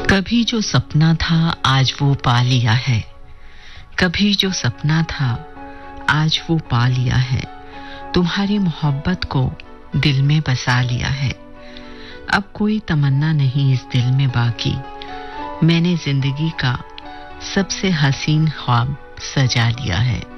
कभी जो सपना था आज वो पा लिया है। कभी जो सपना था आज वो पा लिया है। तुम्हारी मोहब्बत को दिल में बसा लिया है। अब कोई तमन्ना नहीं इस दिल में बाकी। मैंने जिंदगी का सबसे हसीन ख्वाब सजा लिया है।